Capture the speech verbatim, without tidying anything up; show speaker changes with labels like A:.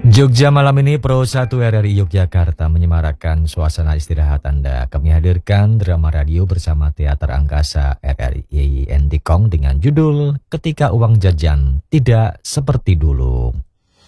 A: Jogja malam ini Pro satu R R I Yogyakarta menyemarakan suasana istirahat Anda. Kami hadirkan drama radio bersama Teater Angkasa R R I Endikong dengan judul Ketika Uang Jajan Tidak Seperti Dulu.